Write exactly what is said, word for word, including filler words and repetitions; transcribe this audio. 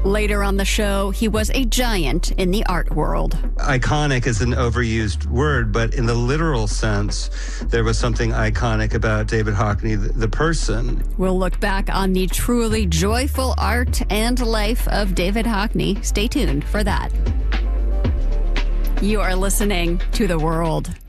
Later on the show, he was a giant in the art world. Iconic is an overused word, but in the literal sense, there was something iconic about David Hockney, the, the person. We'll look back on the truly joyful art and life of David Hockney. Stay tuned for that. You are listening to The World.